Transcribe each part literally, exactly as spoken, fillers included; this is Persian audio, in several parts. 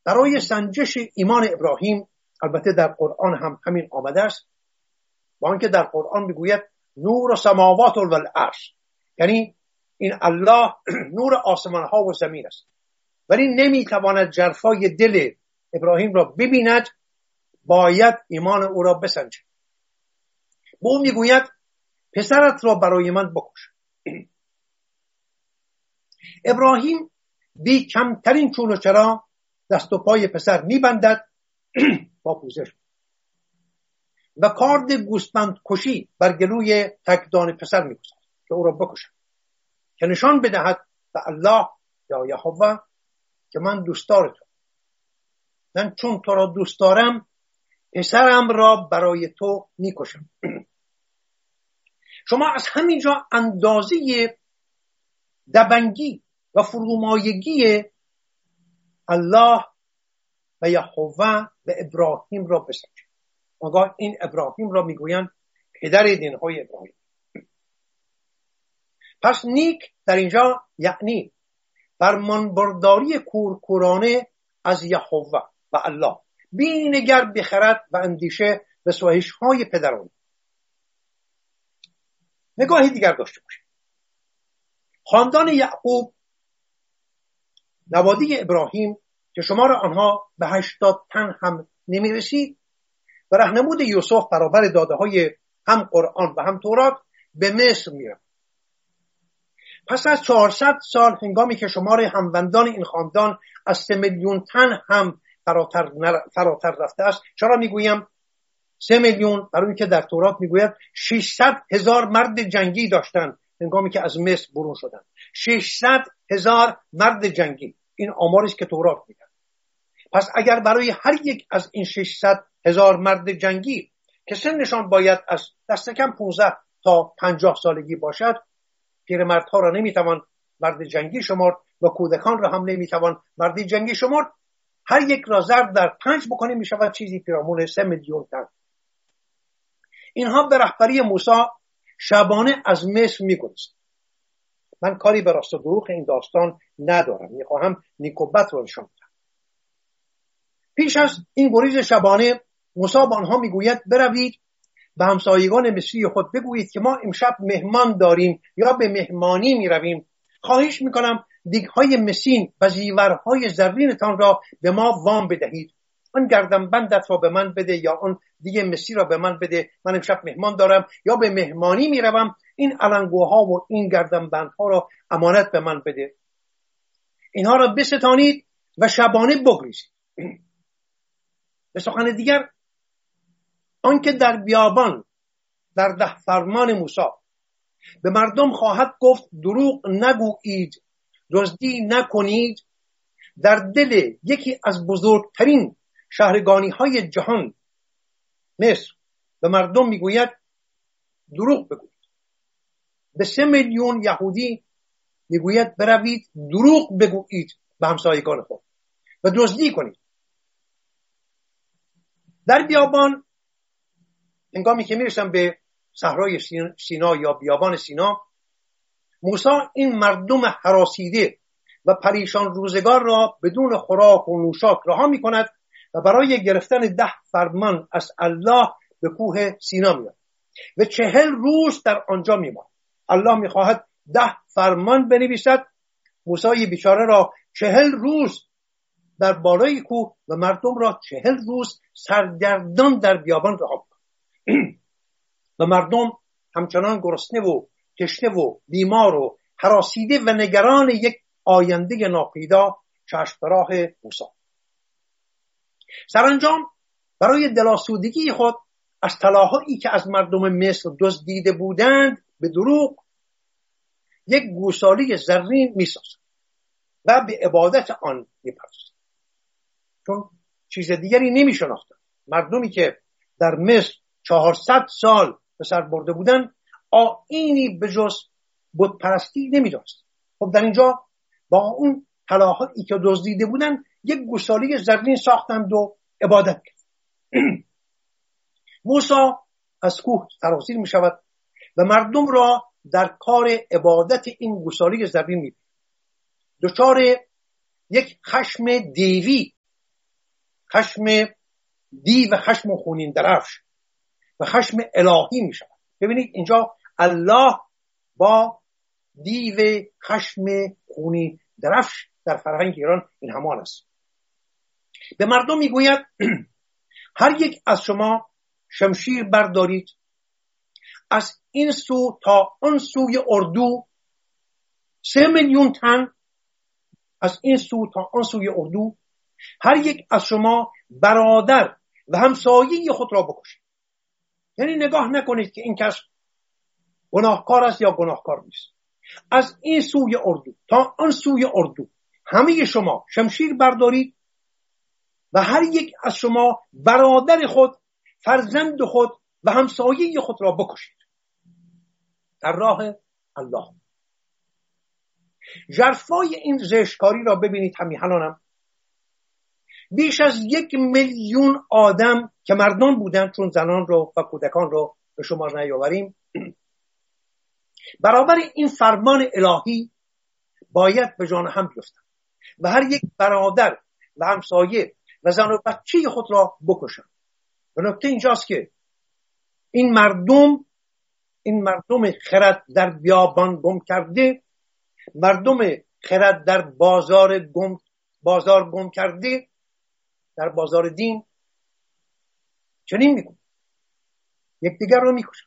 برای سنجش ایمان ابراهیم، البته در قرآن هم همین آمده است، با آنکه در قرآن میگوید نور سماوات و الارض، یعنی این الله نور آسمان ها و زمین است، ولی نمیتواند جرفای دل ابراهیم را ببیند، باید ایمان او را بسنجد. به او میگوید پسرت را برای من بکش. ابراهیم بی کمترین چون و چرا دست و پای پسر میبندد با پوزش و کارد گوسفند کشی بر گلوی تکدان پسر میگذارد که او را بکشد، که نشان بدهد به الله یا یهوه که من دوستدار تو، من چون تو را دوست دارم پسرم را برای تو میکشم. شما از همینجا اندازه دبنگی و فرومایگی الله و یهوه به ابراهیم را بسنجید. آنگاه این ابراهیم را میگویند پدر دینهای ابراهیم. پس نیک در اینجا یعنی فرمانبرداری کورکورانه از یهوه و الله، بی نگر بخرد و اندیشه به سوهش های پدران. نگاهی دیگر داشته باشید. خاندان یعقوب نوادی ابراهیم که شمار آنها به هشتاد تن هم نمی رسید و راهنمود یوسف برابر داده های هم قرآن و هم تورات به مصر می رفت. پس از چهارصد سال هنگامی که شمار هموندان این خاندان از سه میلیون تن هم فراتر, فراتر رفته است. چرا میگویم سه میلیون؟ برای اینکه در تورات میگوید ششصد هزار مرد جنگی داشتند هنگامی که از مصر برون شدند. ششصد هزار مرد جنگی، این آماری است که تورات میگه. پس اگر برای هر یک از این ششصد هزار مرد جنگی که سنشان باید از دست کم پانزده تا پنجاه سالگی باشد، پیرمردها را نمیتوان مرد جنگی شمرد و کودکان را هم نمیتوان مرد جنگی شمرد، هر یک را ضرب در پنج بکنیم میشود چیزی پیرامون سه میلیون تن. اینها به رهبری موسی شبانه از مصر میگریزند. من کاری به راست و دروغ این داستان ندارم، میخواهم نیکوبت رو نشان بدم. پیش از این گریز شبانه موسی با آنها میگوید بروید به همسایگان مصری خود بگویید که ما امشب مهمان داریم یا به مهمانی میرویم. خواهش میکنم دیگهای مسین و زیورهای زرینتان را به ما وام بدهید. آن گردنبندت را به من بده یا آن دیگه مسی را به من بده، من امشب مهمان دارم یا به مهمانی میروم. این علنگوها و این گردنبندها را امانت به من بده. اینها را بستانید و شبانه بگریزید. به سخن دیگر آنکه در بیابان در ده فرمان موسی به مردم خواهد گفت دروغ نگویید، دزدی نکنید، در دل یکی از بزرگترین شهرگانی های جهان مصر به مردم میگوید دروغ بگویید. به سه میلیون یهودی میگوید بروید دروغ بگویید به همسایگان خود و دزدی کنید. در بیابان هنگامی که میرسن به صحرای سینا یا بیابان سینا، موسی این مردم هراسیده و پریشان روزگار را بدون خوراک و نوشاک رها میکند و برای گرفتن ده فرمان از الله به کوه سینا میاد و چهل روز در آنجا میماند. الله میخواهد ده فرمان بنویسد. موسی بیچاره را چهل روز در بالای کوه و مردم را چهل روز سرگردان در بیابان رها میکند و مردم همچنان گرسنه و تشنه و بیمار و هراسیده و نگران یک آینده ناپیدا چشم به راه موسی. سرانجام برای دلاسودگی خود از طلاهایی که از مردم مصر دزدیده بودند به دروغ یک گوساله زرین میسازد و به عبادت آن میپردازد، چون چیز دیگری نمیشناختند. مردمی که در مصر چهارصد سال به سر برده بودند آیینی به جز بت پرستی نمیداشت. خب در اینجا با اون طلاهایی که دزدیده بودند یک گوساله زرین ساختند و عبادت کرد. موسی از کوه سرازیر می شود و مردم را در کار عبادت این گوساله زرین می بیند. دچار یک خشم دیوی خشم دیو و خشم خونین درفش و خشم الهی می شود. ببینید اینجا الله با دیو خشم خونین درفش در فرهنگ ایران این همان است. به مردم میگوید هر یک از شما شمشیر بردارید، از این سو تا آن سوی اردو سه میلیون تن، از این سو تا آن سوی اردو هر یک از شما برادر و همسایه خود را بکشید. یعنی نگاه نکنید که این کس گناهکار است یا گناهکار نیست. از این سوی اردو تا آن سوی اردو همه شما شمشیر بردارید و هر یک از شما برادر خود، فرزند خود و همسایه خود را بکشید در راه الله. ژرفای این زشتکاری را ببینید. همیهنانم بیش از یک میلیون آدم که مردان بودند، چون زنان رو و کودکان رو به شمار نیاوریم، برابر این فرمان الهی باید به جان هم بیفتند و هر یک برادر و همسایه و زن و بچه خود را بکشند. و نکته اینجاست که این مردم این مردم خرد در بیابان گم کرده، مردم خرد در بازار گم بازار گم کرده، در بازار دین چنین میکنه، یکدیگر رو میکشن.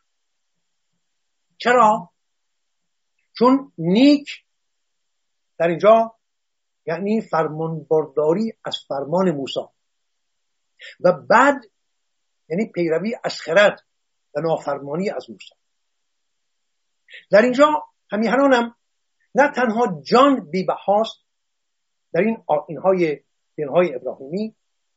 چرا؟ چون نیک در اینجا یعنی فرمان برداری از فرمان موسی و بد یعنی پیروی از خرد و نافرمانی از موسی. در اینجا همیهنانم نه تنها جان بی‌بهاست در این آیین‌های دین‌های ابراهیمی،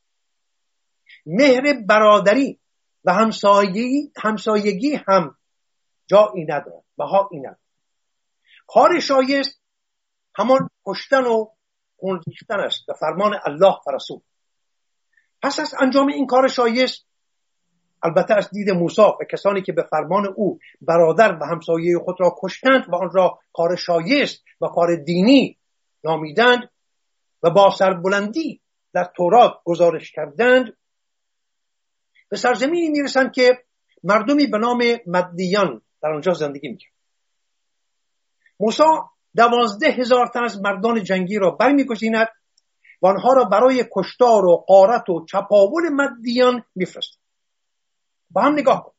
مهر برادری و همسایگی همسایگی هم جایی ندارد، بهایی ندارد. کار شایست همان کشتن و خون ریختن است به فرمان الله و رسول. پس از انجام این کار شایست، البته از دید موسی و کسانی که به فرمان او برادر و همسایه خود را کشتند و آن را کار شایست و کار دینی نامیدند و با سربلندی در تورات گزارش کردند، به سرزمینی میرسند که مردمی به نام مدیان در آنجا زندگی میکرد. موسی دوازده هزار تن از مردان جنگی را برمیگزیند و آنها را برای کشتار و غارت و چپاول مدیان میفرستند. با هم نگاه کنیم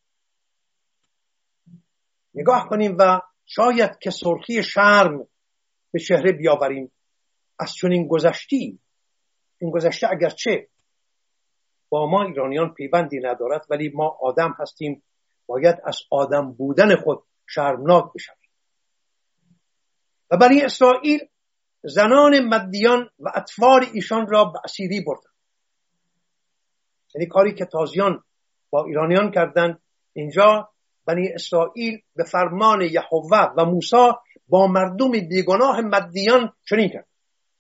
نگاه کنیم و شاید که سرخی شرم به چهره بیاوریم از چنین گذشتی. این گذشته اگرچه با ما ایرانیان پیوندی ندارد، ولی ما آدم هستیم، باید از آدم بودن خود شرمناک بشویم. و بنی اسرائیل زنان مدیان و اطفال ایشان را به اسیری بردند. یعنی کاری که تازیان با ایرانیان کردند، اینجا بنی اسرائیل به فرمان یهوه و موسی با مردم بیگناه مدیان چنین کرد.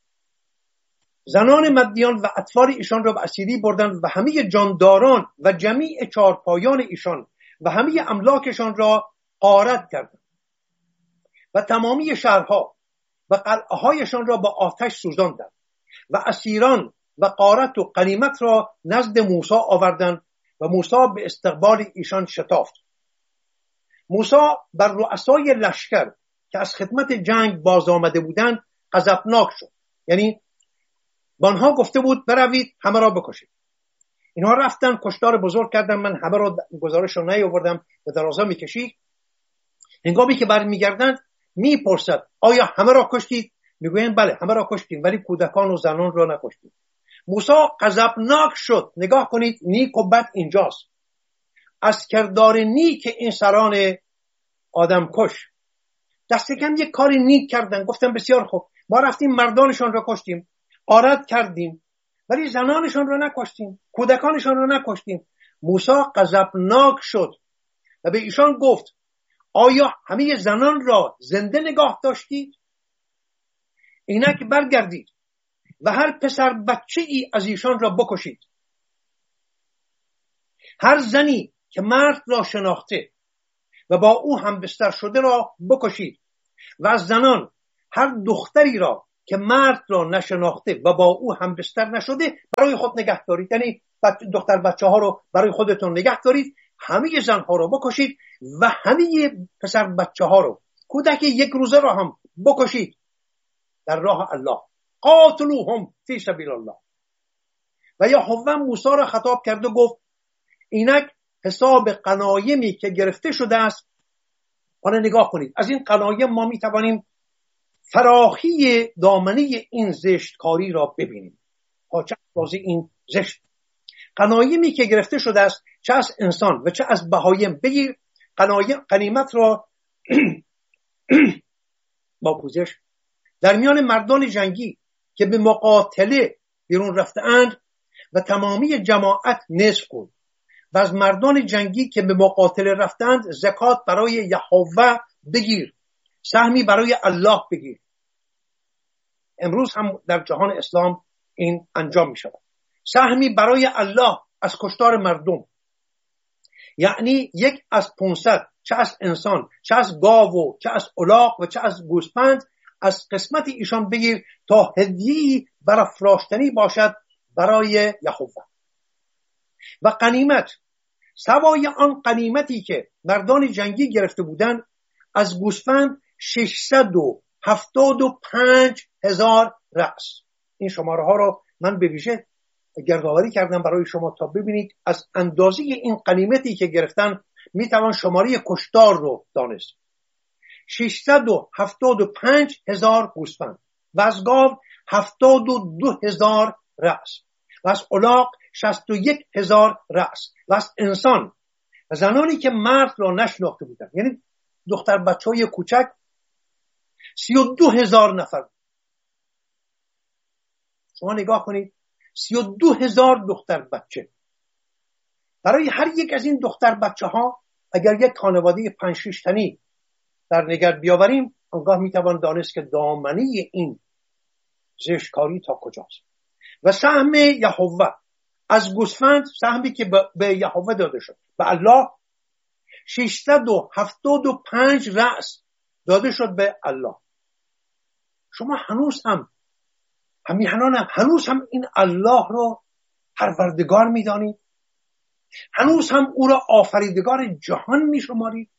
زنان مدیان و اطفال ایشان را به اسیری بردند و همه جانداران و جمیع چارپایان ایشان و همه املاکشان را غارت کردند و تمامی شهرها و قلعه‌هایشان را با آتش سوزاندند و اسیران و غارت و غنیمت را نزد موسی آوردند و موسی به استقبال ایشان شتافت. موسی بر رؤسای لشکر که از خدمت جنگ باز آمده بودند غضبناک شد. یعنی با آنها گفته بود بروید همه را بکشید. اینها رفتن کشتار بزرگ کردن. من همه را گزارش را نیاوردم، به درازا میکشید. هنگامی که برمیگردند میپرسد آیا همه را کشتید؟ میگویند بله همه را کشتیم، ولی کودکان و زنان را نکشتیم. موسی غضبناک شد. نگاه کنید نیک و بد اینجاست. از کردار نیک این سران آدم کش دست کم یک کاری نیک کردن. گفتن بسیار خوب، ما رفتیم مردانشان را کشتیم، غارت کردیم، ولی زنانشان را نکشتیم، کودکانشان را نکشتیم. موسی غضبناک شد و به ایشان گفت آیا همه زنان را زنده نگاه داشتید؟ اینک برگردید و هر پسر بچه ای از ایشان را بکشید. هر زنی که مرد را شناخته و با او هم بستر شده را بکشید و از زنان هر دختری را که مرد را نشناخته و با او هم بستر نشده برای خود نگه دارید. یعنی دختر بچه ها رو برای خودتون نگه دارید، همه زن ها رو بکشید و همه پسر بچه ها رو، کودک یک روزه رو هم بکشید در راه الله. قاتلوهم فی سبیل الله. و یهوه موسی را خطاب کرد و گفت اینک حساب غنایمی که گرفته شده است. آن نگاه کنید، از این غنایم ما می توانیم فراخی دامنه این زشتکاری را ببینیم. ها چه اندازه این زشت. غنایمی که گرفته شده است، چه از انسان و چه از بهایم، بگیر غنیمت را با پوزش در میان مردان جنگی که به مقاتله بیرون رفته‌اند و تمامی جماعت نصف کن، و از مردان جنگی که به مقاتله رفتند زکات برای یهوه بگیر، سهمی برای الله بگیر. امروز هم در جهان اسلام این انجام می شود. سهمی برای الله از کشتار مردم، یعنی یک از پانصد، چه از انسان، چه از گاو و چه از الاغ و چه از گوسفند، از قسمت ایشان بگیر تا هدیه‌ای برافراشتنی باشد برای یهوه. و غنیمت، سوای آن غنیمتی که مردان جنگی گرفته بودند، از گوسفند ششصد و هفتاد و پنج هزار رأس. این شماره ها رو من به ویژه گردآوری کردم برای شما تا ببینید از اندازه این غنیمتی که گرفتن میتوان شماره کشتار رو دانست. ششصد و هفتاد و پنج هزار گوسفند و از گاو هفتاد و دو هزار رأس و از الاغ شصت و یک هزار رأس و از انسان و زنانی که مرد را نشناخته بودند، یعنی دختر بچه های کوچک، سی و دو هزار نفر. شما نگاه کنید، سی و دو هزار دختر بچه. برای هر یک از این دختر بچه ها اگر یک خانواده پنج شش تنی در نظر بیاوریم، آنگاه میتوان دانست که دامنه این زشتکاری تا کجاست. و سهم یهوه از گوسفند، سهمی که به یهوه داده شد به الله، ششصد و هفتاد و پنج رأس داده شد به الله. شما هنوز هم همیهنان هم هنوز هم این الله رو پروردگار میدانید؟ هنوز هم او را آفریدگار جهان میشمارید؟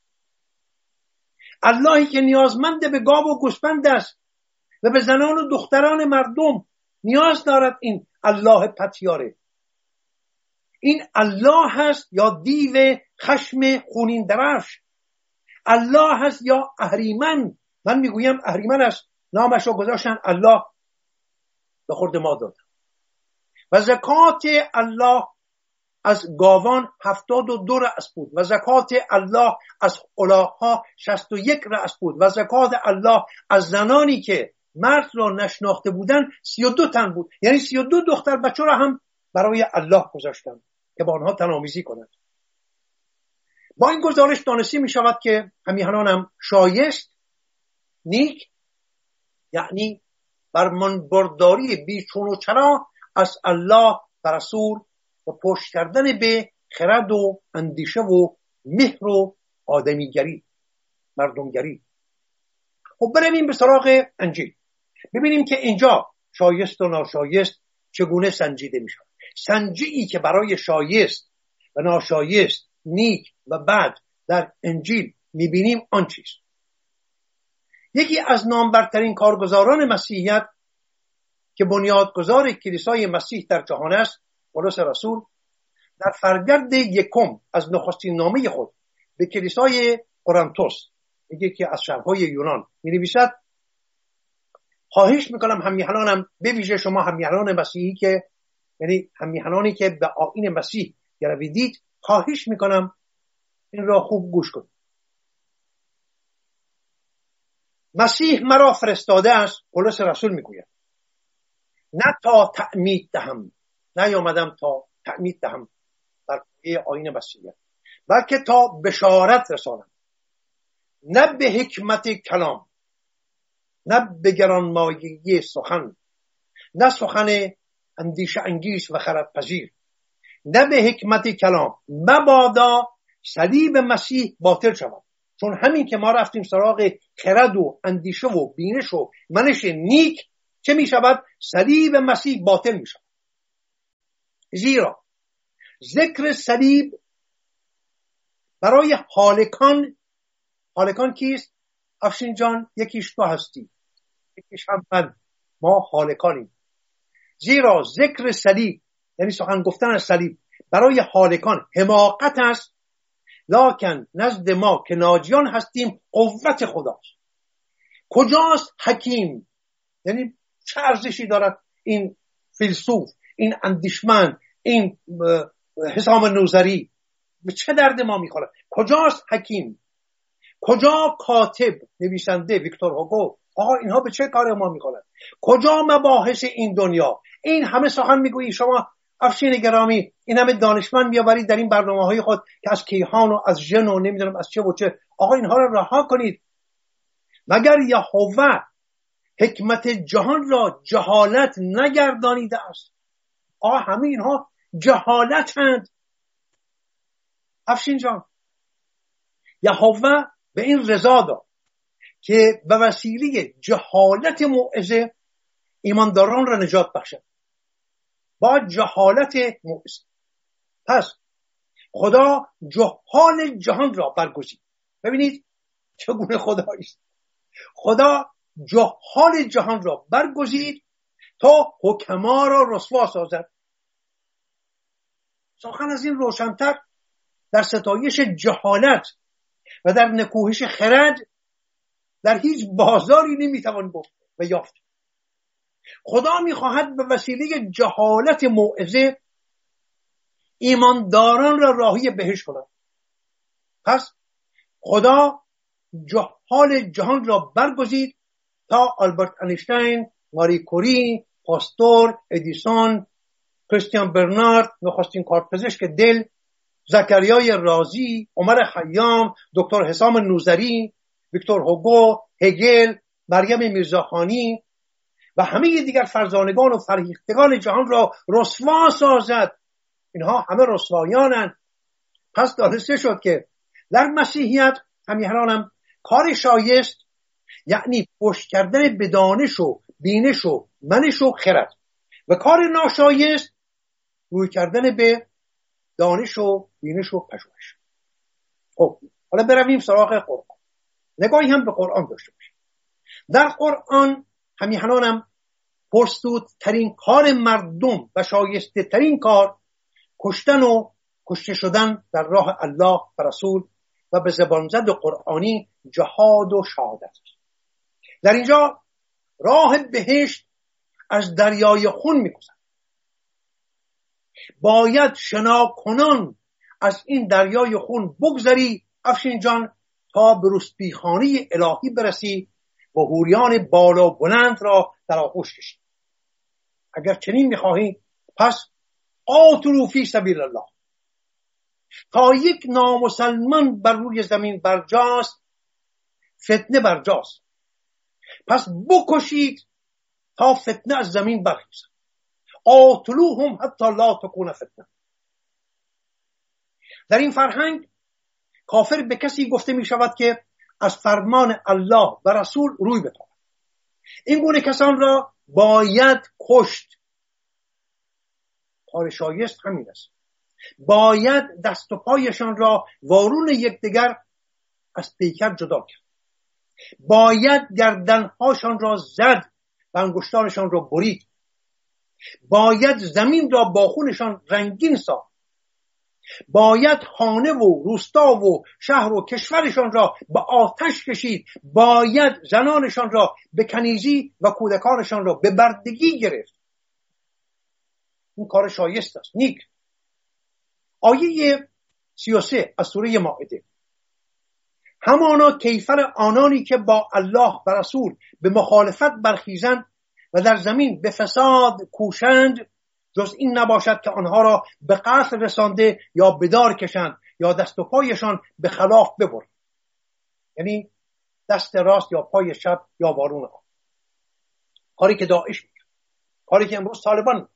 اللهی که نیازمند به گاو و گوسفند است و به زنان و دختران مردم نیاز دارد، این الله پتیاره. این الله هست یا دیو خشم خونین درفش؟ الله هست یا اهریمن؟ من میگویم اهریمن است، نامش رو گذاشتن الله، به خورد ما داد. و زکات الله از گاوان هفتاد و دو رأس بود و زکات الله از الاغ‌ها شصت و یک رأس بود و زکات الله از زنانی که مرد را نشناخته بودن سی و دو تن بود. یعنی سی و دو دختر بچه را هم برای الله گذاشتن که با آنها تنامیزی کنند. با این گزارش دانسته می شود که همیهنانم شایست، نیک، یعنی برمان برداری بیچون و چرا از الله و رسول و پشت کردن به خرد و اندیشه و مهر و آدمیگری، مردمگری. خب برویم به سراغ انجیل، ببینیم که اینجا شایست و ناشایست چگونه سنجیده می شود. سنجی که برای شایست و ناشایست، نیک و بد در انجیل می بینیم آن چیست؟ یکی از نامبرترین کارگزاران مسیحیت که بنیادگذار کلیسای مسیح در جهان است، پولس رسول، در فرگرد یکم از نخستین نامه خود به کلیسای قرنتوس، یکی از شهرهای یونان، می نویسد: خواهش میکنم همیهنانم، به ویژه شما همیهنان مسیحی که یعنی همیهنانی که به آیین مسیح گرویدید، خواهش میکنم این را خوب گوش کنید. مسیح مرا فرستاده است، پولس رسول میگوید، نه تا تعمید دهم، نیامدم تا تعمید دهم در آیین مسیحیت، بلکه تا بشارت رسانم، نه به حکمت کلام، نه به گرانمایگی سخن، نه سخن اندیشه انگیز و خردپذیر، نه به حکمت کلام، مبادا صلیب مسیح باطل شود. چون همین که ما رفتیم سراغ خرد و اندیشه و بینش و منش نیک، چه می شود؟ صلیب مسیح باطل می شود. زیرا ذکر صلیب برای حالکان، حالکان کیست؟ افشین جان یکیش تو هستی، یکیش هم من، ما حالکانیم. زیرا ذکر صلیب یعنی سخن گفتن از صلیب برای حالکان حماقت است، لکن نزد ما که ناجیان هستیم قوت خداست. کجاست حکیم؟ یعنی چه ارزشی دارد این فیلسوف، این اندیشمند، این حسام نوذری، به چه درد ما میخوره؟ کجاست حکیم؟ کجا کاتب، نویسنده ویکتور هوگو؟ آقا اینها به چه کار ما میخورن؟ کجا مباحث این دنیا؟ این همه سخن میگویی شما افشین گرامی، این همه دانشمند میآورید در این برنامه‌های خود که از کیهان و از ژن و نمیدونم از چه و چه. آقا اینها رو رها کنید. مگر یهوه حکمت جهان را جهالت نگردانیده است؟ آقا همه اینها جهالتند. افشین جان، یهوه به این رضا داد که به وسیله جهالت موعظه ایمانداران را نجات بخشد. با جهالت موعظه. پس خدا جهال جهان را برگزید. ببینید چگونه خدایی است. خدا جهال جهان را برگزید تا حکما را رسوا سازد. سخن از این روشن‌تر در ستایش جهالت و در نکوهش خرد در هیچ بازاری نمیتوان گفت و یافت. خدا میخواهد به وسیله جهالت موعظه ایمانداران را راهی بهشت کند. پس خدا جهال جهان را برگزید تا آلبرت اینشتین، ماری کوری، پاستور، ادیسون، کریستیان برنارد، نخستین کارپزشک دل، زکریای رازی، عمر خیام، دکتر حسام نوذری، ویکتور هوگو، هگل، مریم میرزاخانی و همه دیگر فرزانگان و فرهیختگان جهان را رسوا سازد. اینها همه رسوایانند. پس دانسته شد که در مسیحیت همیهنانم کار شایست یعنی پشت کردن به دانش و بینش و منش و خرد، و کار ناشایست روی کردن به دانش و بینش و پژوهش. خب حالا برویم سراغ قرآن. نگاهی هم به قرآن داشته باشیم. در قرآن همیهنانم پرسود ترین کار مردم و شایسته ترین کار کشتن و کشته شدن در راه الله و رسول و به زبان زد قرآنی جهاد و شهادت. در اینجا راه بهشت از دریای خون می‌گذرد. باید شناکنان از این دریای خون بگذری افشین جان تا به رستیخانه الهی برسی و حوریان بالا بلند را در آغوش کشی. اگر چنین می‌خواهی پس قاتلوا فی سبیل الله. تا یک نامسلمان بر روی زمین برجاست فتنه برجاست، پس بکشید تا فتنه از زمین برخیزد. قاتلوهم حتی لا تکون فتنه. در این فرهنگ کافر به کسی گفته می شود که از فرمان الله و رسول روی بتابد. این گونه کسان را باید کشت. کار شایست همین است. باید دست و پایشان را وارون یکدیگر از پیکر جدا کرد. باید گردنهاشان را زد و انگشتانشان را برید. باید زمین را با خونشان رنگین ساخت. باید خانه و روستا و شهر و کشورشان را به آتش کشید. باید زنانشان را به کنیزی و کودکانشان را به بردگی گرفت. این کار شایست است، نیک. آیه سی و سه از سوره مائده: همانا کیفر آنانی که با الله و رسول به مخالفت برخیزند و در زمین به فساد کوشند، جز این نباشد که آنها را به قتل رسانده یا به دار کشند یا دست و پایشان به خلاف ببرند. یعنی دست راست یا پای چپ یا وارون آب. کاری که داعش میکنه، کاری که امروز طالبان میکنه.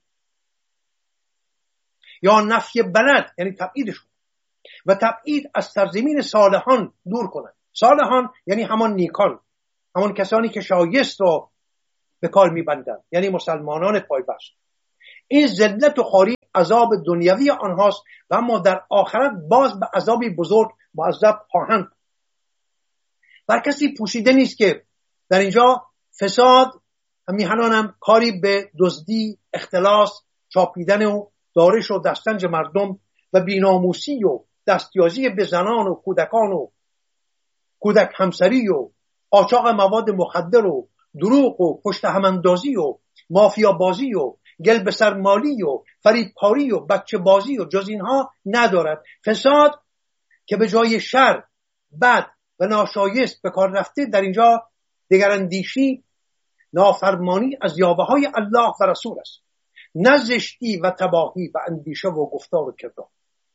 یا نفی بلد یعنی تبعیدشون و تبعید از سرزمین صالحان دور کنند. صالحان یعنی همان نیکان، همان کسانی که شایست و به کار میبندند، یعنی مسلمانان پایبست. این ذلت و خواری عذاب دنیوی آنهاست و اما در آخرت باز به عذابی بزرگ معذب خواهند. بر کسی پوشیده نیست که در اینجا فساد میهنان هم کاری به دزدی، اختلاس، چاپیدن و دارش و دستنج مردم و بیناموسی و دستیازی به زنان و کودکان و کودک همسری و قاچاق مواد مخدر و دروغ و پشت هماندازی و مافیا بازی و گل به سرمالی و فریبکاری و بچه بازی و جز اینها ندارد. فساد که به جای شر، بد و ناشایست به کار رفته در اینجا دگراندیشی، نافرمانی از یاوه های الله و رسول است، نه زشتی و تباهی و اندیشه و گفتار و کردار.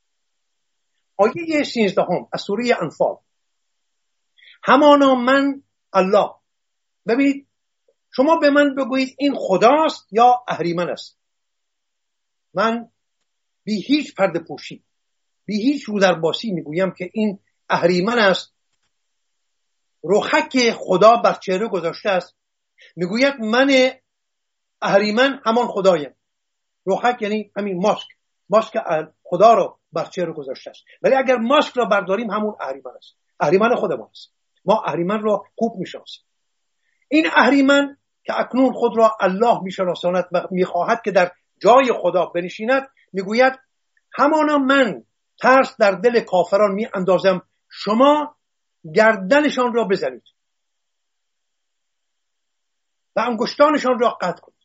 آیه سیزدهم از سوره انفال: همانا من الله. ببینید، شما به من بگویید این خداست یا اهریمن است. من بی هیچ پرده پوشی، بی هیچ رو در باسی میگویم که این اهریمن است. رخک خدا بر چهره گذاشته است، میگوید من اهریمن همان خدایم. رخک یعنی همین ماسک، ماسک خدا رو بر چهره گذاشته است. ولی اگر ماسک را برداریم همون اهریمن است، اهریمن خود ما است. ما اهریمن را خوب میشناسیم. این اهریمن که اکنون خود را الله میشناساند و میخواهد که در جای خدا بنشیند، میگوید همانا من ترس در دل کافران می اندازم، شما گردنشان را بزنید و انگشتانشان را قطع کنید.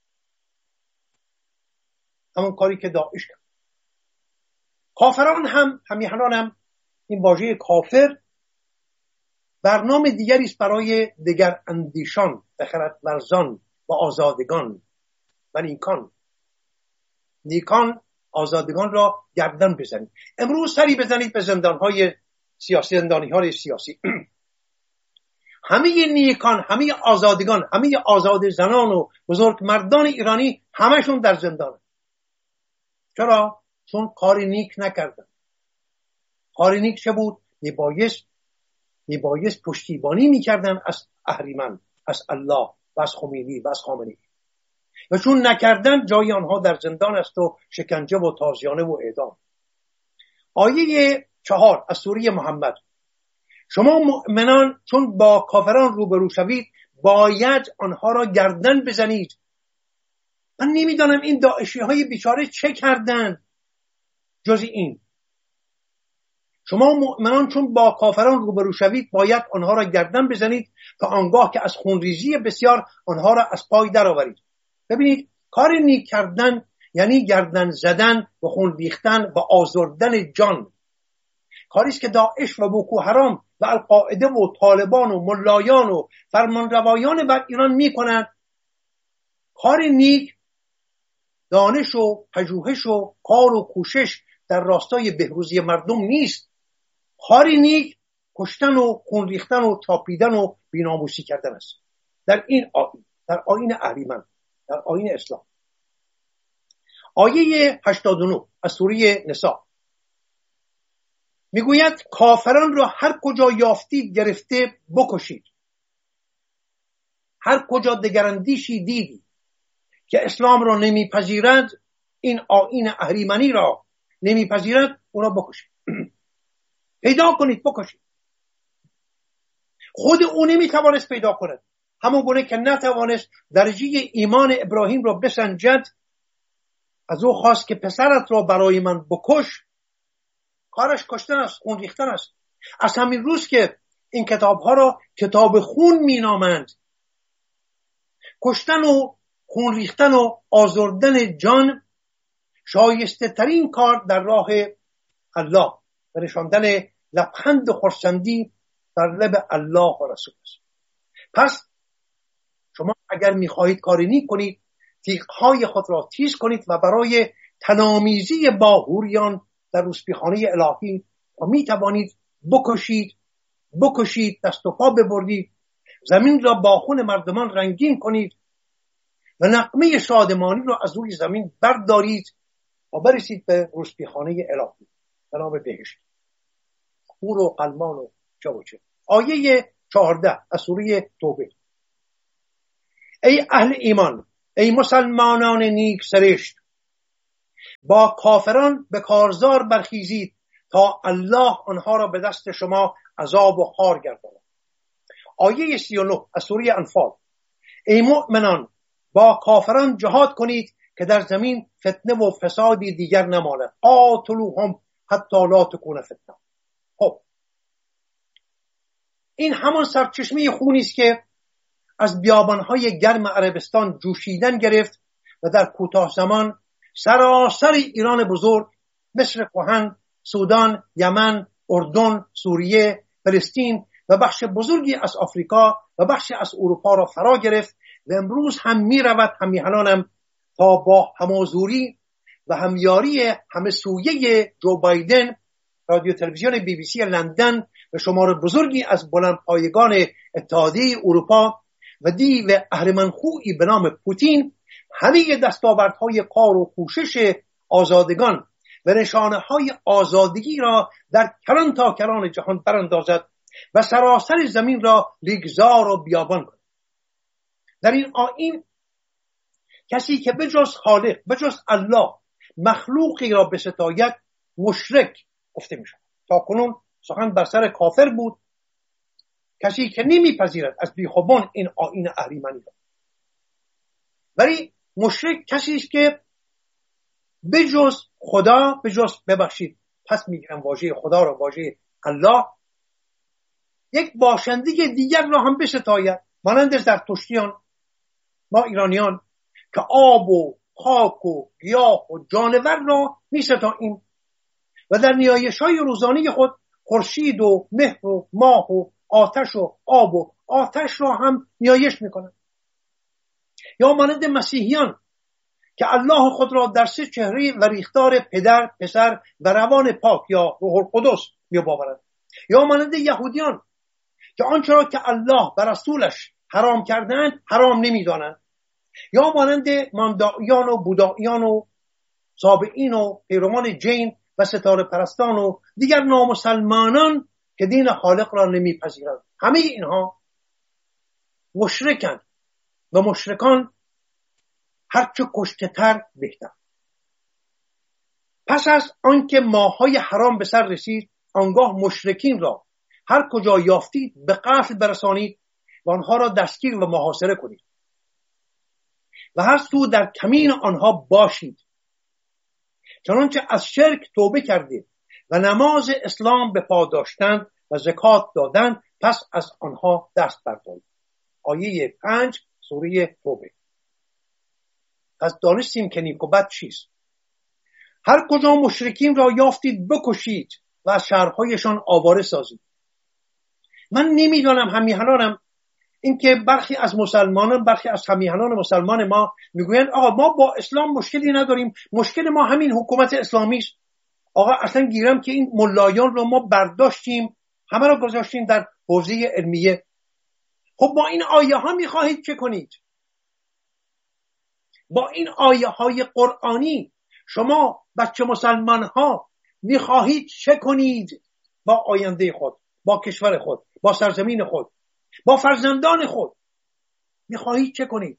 همون کاری که داعش کرد. کافران هم همیهنان هم این واژه کافر برنامه دیگری است برای دگر اندیشان و خردورزان و آزادگان و نیکان. نیکان آزادگان را گردن بزنید. امروز سری بزنید به زندانهای سیاسی، زندانی های سیاسی. همه نیکان، همه آزادگان، همه آزاد زنان و بزرگ مردان ایرانی همشون در زندان. چرا؟ چون کار نیک نکردن. کار نیک چه بود؟ میبایست میبایست پشتیبانی میکردن از اهریمن، از الله و از خمینی و از خامنه‌ای. و چون نکردن جای آنها در زندان است و شکنجه و تازیانه و اعدام. آیه چهار از سوره محمد: شما مؤمنان چون با کافران روبرو شوید باید آنها را گردن بزنید. من نمیدانم این داعشی های بیچاره چه کردن جز این. شما مؤمنان چون با کافران روبرو شوید باید آنها را گردن بزنید تا آنگاه که از خونریزی بسیار آنها را از پای درآورید. ببینید، کار نیک کردن یعنی گردن زدن و خون ریختن و آزردن جان. کاری است که داعش و بوکو حرام و القاعده و طالبان و ملایان و فرمانروایان بر ایران میکنند. کار نیک دانش و پژوهش و کار و کوشش در راستای بهروزی مردم نیست. کار نیک کشتن و خون ریختن و چاپیدن و بی‌ناموسی کردن است. در این آیین، در آیین اهریمن، در آیین اسلام. آیه هشتاد و نه از سوره نساء میگوید کافران را هر کجا یافتید گرفته بکشید. هر کجا دگراندیشی دیدی که اسلام را نمیپذیرد، این آیین اهریمنی را نمیپذیرد، او را بکشید. پیدا کنید بکشید. خود او نمیتوانست پیدا کند، همون گونه که نتوانست درجه ایمان ابراهیم را بسنجد. از او خواست که پسرت را برای من بکش. کارش کشتن است، خون ریختن است. از همین روز که این کتاب ها را کتاب خون می نامند. کشتن و خون ریختن و آزردن جان شایسته ترین کار در راه الله و نشاندن لبخند خرسندی در لب الله و رسول است. پس شما اگر میخواهید کاری نیک کنید، تیغ‌های خود را تیز کنید و برای تنامیزی با حوریان در روسپیخانه الهی و می توانید بکشید بکشید دست و پا ببرید، زمین را با خون مردمان رنگین کنید و نغمه شادمانی را از روی زمین بردارید و برسید به روسپیخانه الهی به نام بهشت، حور و قلمان و چه و چه. آیه چهارده از سوره توبه: ای اهل ایمان، ای مسلمانان نیک سرشت، با کافران به کارزار برخیزید تا الله آنها را به دست شما عذاب و خار گرداند. آیه سی و نه از سوره انفال. ای مؤمنان، با کافران جهاد کنید که در زمین فتنه و فسادی دیگر نماند. قاتلوهم حتی لا تکون فتنه. خب این همان سرچشمه خونی است که از بیابانهای گرم عربستان جوشیدن گرفت و در کوتاه زمان سراسر ایران بزرگ، مصر کهن، سودان، یمن، اردن، سوریه، فلسطین و بخش بزرگی از آفریقا و بخش از اروپا را فرا گرفت و امروز هم می رود همیهنانم تا با همازوری و همیاری همه سویه جو بایدن، رادیو تلویزیون بی بی سی لندن و شمار بزرگی از بلند پایگان اتحادیه اروپا و دیو اهرمنخویی به نام پوتین همه دستاوردهای کار و کوشش آزادگان و نشانه های آزادگی را در کران تا کران جهان براندازد و سراسر زمین را ریگزار و بیابان کند. در این آیین کسی که بجز خالق، بجز الله، مخلوقی را بستاید مشرک گفته می شود. تا کنون سخن بر سر کافر بود، کسی که نمیپذیرد از بیخوبان این آیین اهریمنی را. ولی مشرک کسی است که بجز خدا، بجز ببخشید پس میگیرم واژه خدا را، واژه الله، یک باشنده دیگر را هم بستاید، مانند زرتشتیان، ما ایرانیان که آب و خاک و گیاه و جانور را میستاییم و در نیایش‌های روزانه خود خورشید و مهر و ماه و آتش و آب و آتش را هم نیایش میکنند. یا مانند مسیحیان که الله خود را در سه چهره و ریختار پدر، پسر و روان پاک یا روح القدس می‌باورند. یا مانند یهودیان که آنچه را که الله و رسولش حرام کردند حرام نمی‌دانند. یا مانند ماندائیان و بودائیان و سابئین و پیروان جین و ستاره پرستان و دیگر نامسلمانان که دین خالق را نمیپذیرند. همه اینها مشرکند و مشرکان هرچه کشته تر بهتر. پس از آنکه ماهای حرام به سر رسید، آنگاه مشرکین را هر کجا یافتید به قتل برسانید و آنها را دستگیر و محاصره کنید و هر سو در کمین آنها باشید. چنانچه از شرک توبه کردید و نماز اسلام به پا داشتند و زکات دادند، پس از آنها دست بردارید. آیه پنج سوره توبه. پس دانستیم که نیک و بد چیست. هر کجا مشرکین را یافتید بکشید و از شهرهایشان آواره سازید. من نمیدانم، همیهنانم این که برخی از مسلمانان، برخی از همیهنان مسلمان ما میگویند آقا ما با اسلام مشکلی نداریم، مشکل ما همین حکومت اسلامی است. آقا اصلا گیرم که این ملایان رو ما برداشتیم، همه رو گذاشتیم در حوزه علمیه. خب با این آیه ها میخواهید چه کنید؟ با این آیه های قرآنی شما بچه مسلمان ها میخواهید چه کنید با آینده خود، با کشور خود، با سرزمین خود، با فرزندان خود؟ میخواهید چه کنید؟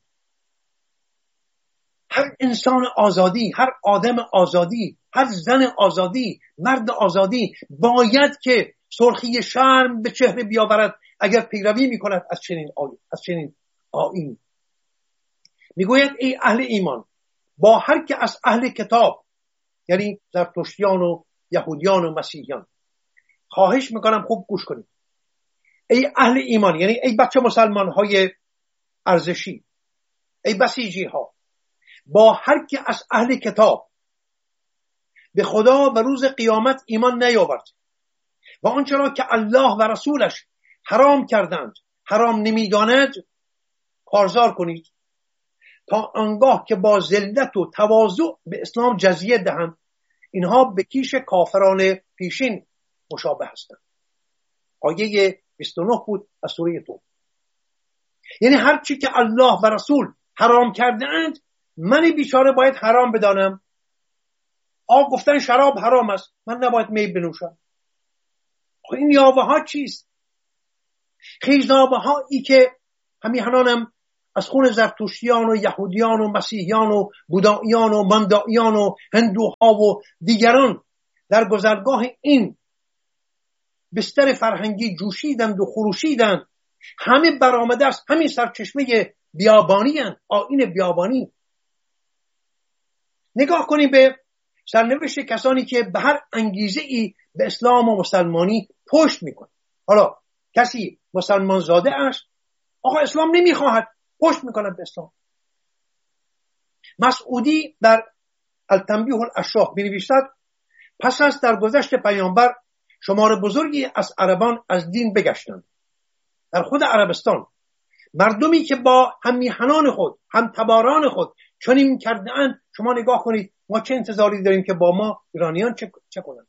هر انسان آزادی، هر آدم آزادی، هر زن آزادی، مرد آزادی باید که سرخی شرم به چهره بیاورد اگر پیروی میکند از چنین آیین، از چنین آیین. میگوید ای اهل ایمان، با هر که از اهل کتاب، یعنی زرتشتیان و یهودیان و مسیحیان، خواهش میکنم خوب گوش کنید. ای اهل ایمان، یعنی ای بچه مسلمان های ارزشی، ای بسیجی ها، با هر که از اهل کتاب به خدا و روز قیامت ایمان نیاورد و آنچه را که الله و رسولش حرام کردند حرام نمیداند کارزار کنید تا آنگاه که با ذلت و تواضع به اسلام جزیه دهند. اینها به کیش کافران پیشین مشابه هستند. آیه بیست و نه بود از سوره توبه. یعنی هر چی که الله و رسول حرام کرده اند من بیچاره باید حرام بدانم. آقا گفتن شراب حرام است، من نباید می بنوشم. این یاوه ها چیست؟ خیزابه هایی که همیهنانم از خون زرتشتیان و یهودیان و مسیحیان و بوداییان و ماندائیان و هندوها و دیگران در گذرگاه این بستر فرهنگی جوشیدند و خروشیدند. همه برآمده است همین سرچشمه بیابانی هستند، آیین بیابانی. نگاه کنیم به سرنوشت کسانی که به هر انگیزه ای به اسلام و مسلمانی پشت میکنه. حالا کسی مسلمان زاده است، آقا اسلام نمیخواهد، پشت میکند به اسلام. مسعودی در التنبیه الاشراح می‌نویسد پس از درگذشت پیامبر شمار بزرگی از عربان از دین بگشتند. در خود عربستان مردمی که با هم میهنان خود، هم تباران خود چنین کرده‌اند، شما نگاه کنید ما چه انتظاری داریم که با ما ایرانیان چه, چه کنند؟